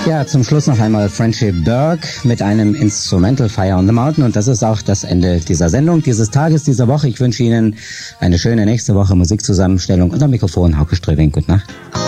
Ja, zum Schluss noch einmal Friendship Burke mit einem Instrumental Fire on the Mountain. Und das ist auch das Ende dieser Sendung, dieses Tages, dieser Woche. Ich wünsche Ihnen eine schöne nächste Woche Musikzusammenstellung. Und am Mikrofon Hauke Ströbing. Gute Nacht.